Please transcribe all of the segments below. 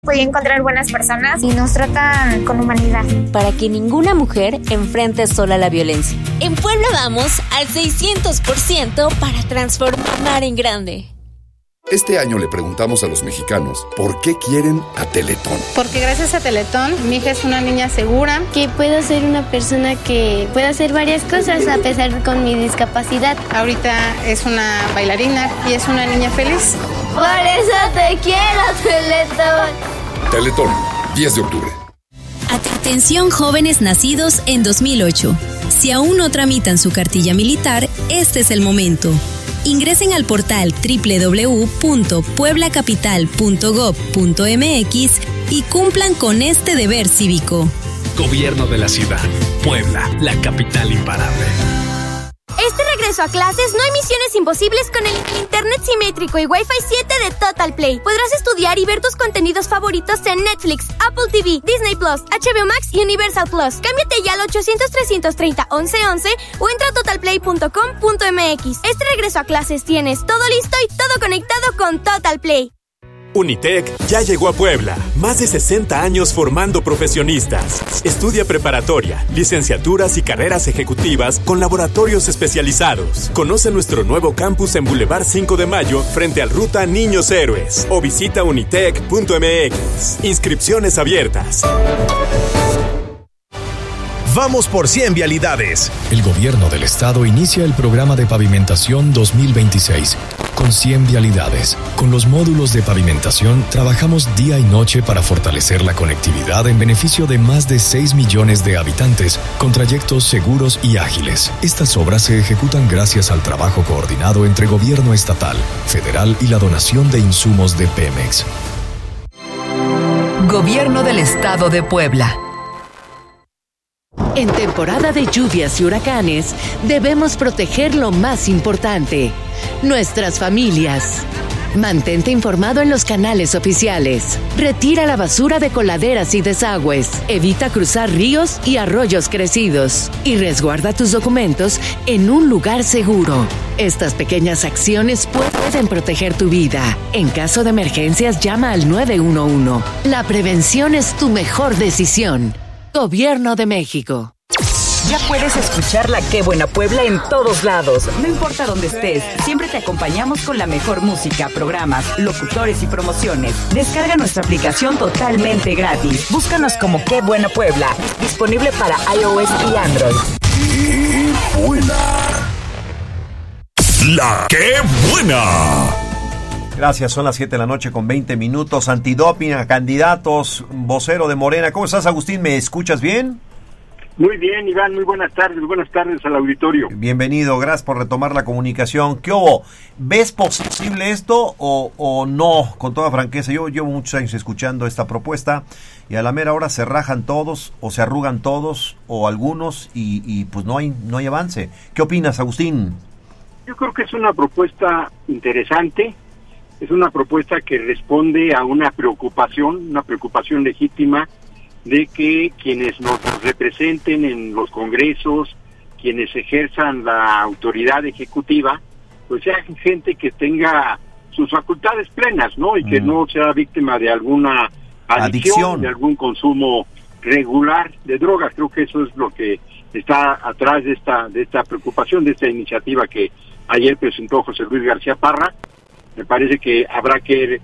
Puede encontrar buenas personas y nos tratan con humanidad. Para que ninguna mujer enfrente sola la violencia. En Puebla vamos al 600% para transformar en grande. Este año le preguntamos a los mexicanos por qué quieren a Teletón. Porque gracias a Teletón, mi hija es una niña segura. Que puedo ser una persona que pueda hacer varias cosas a pesar con mi discapacidad. Ahorita es una bailarina y es una niña feliz. Por eso te quiero, Teletón. Teletón, 10 de octubre. Atención jóvenes nacidos en 2008. Si aún no tramitan su cartilla militar, este es el momento. Ingresen al portal www.pueblacapital.gov.mx y cumplan con este deber cívico. Gobierno de la ciudad. Puebla, la capital imparable. Este regreso a clases no hay misiones imposibles con el internet simétrico y Wi-Fi 7 de Total Play. Podrás estudiar y ver tus contenidos favoritos en Netflix, Apple TV, Disney Plus, HBO Max y Universal Plus. Cámbiate ya al 800-330-1111 o entra a totalplay.com.mx. Este regreso a clases tienes todo listo y todo conectado con Total Play. Unitec ya llegó a Puebla. Más de 60 años formando profesionistas. Estudia preparatoria, licenciaturas y carreras ejecutivas con laboratorios especializados. Conoce nuestro nuevo campus en Boulevard 5 de Mayo frente al Ruta Niños Héroes o visita unitec.mx. Inscripciones abiertas. Vamos por 100 vialidades. El gobierno del estado inicia el programa de pavimentación 2026 con 100 vialidades. Con los módulos de pavimentación trabajamos día y noche para fortalecer la conectividad en beneficio de más de 6 millones de habitantes con trayectos seguros y ágiles. Estas obras se ejecutan gracias al trabajo coordinado entre gobierno estatal, federal y la donación de insumos de Pemex. Gobierno del Estado de Puebla. En temporada de lluvias y huracanes, debemos proteger lo más importante, nuestras familias. Mantente informado en los canales oficiales. Retira la basura de coladeras y desagües. Evita cruzar ríos y arroyos crecidos. Y resguarda tus documentos en un lugar seguro. Estas pequeñas acciones pueden proteger tu vida. En caso de emergencias, llama al 911. La prevención es tu mejor decisión. Gobierno de México. Ya puedes escuchar la Qué Buena Puebla en todos lados. No importa dónde estés, siempre te acompañamos con la mejor música, programas, locutores y promociones. Descarga nuestra aplicación totalmente gratis. Búscanos como Qué Buena Puebla. Disponible para iOS y Android. ¡Qué buena! ¡La Qué Buena! Gracias, son las 7 de la noche con 20 minutos. Antidoping a candidatos, vocero de Morena. ¿Cómo estás, Agustín? ¿Me escuchas bien? Muy bien, Iván, muy buenas tardes al auditorio. Bienvenido, gracias por retomar la comunicación. ¿Qué hubo? ¿Ves posible esto o no? Con toda franqueza, yo llevo muchos años escuchando esta propuesta y a la mera hora se rajan todos o se arrugan todos o algunos y pues no hay avance. ¿Qué opinas, Agustín? Yo creo que es una propuesta interesante. Es una propuesta que responde a una preocupación legítima de que quienes nos representen en los congresos, quienes ejerzan la autoridad ejecutiva, pues sean gente que tenga sus facultades plenas, ¿no? Y que no sea víctima de alguna adicción, de algún consumo regular de drogas. Creo que eso es lo que está atrás de esta preocupación, de esta iniciativa que ayer presentó José Luis García Parra. Me parece que habrá que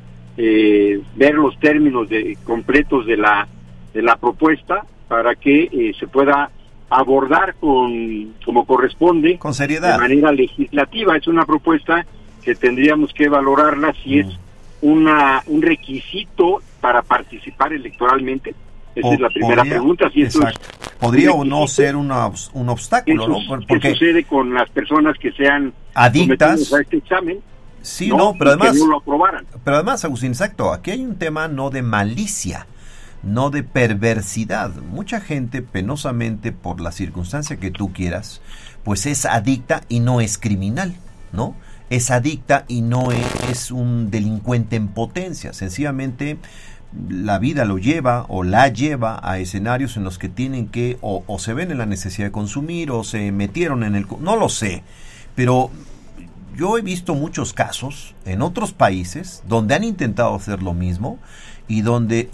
ver los términos completos de la propuesta para que se pueda abordar como corresponde, con seriedad, de manera legislativa. Es una propuesta que tendríamos que valorarla si es un requisito para participar electoralmente. Esa es la primera pregunta. Si eso podría o no ser un obstáculo, ¿no? Porque ¿qué sucede con las personas que sean adictas a este examen? Sí, no, pero además, que no lo aprobaran. Pero además, Agustín, exacto, aquí hay un tema no de malicia, no de perversidad. Mucha gente, penosamente, por la circunstancia que tú quieras, pues es adicta y no es criminal, ¿no? Es adicta y no es un delincuente en potencia. Sencillamente, la vida lo lleva o la lleva a escenarios en los que tienen que, o se ven en la necesidad de consumir, o se metieron en el... No lo sé, pero... Yo he visto muchos casos en otros países donde han intentado hacer lo mismo y donde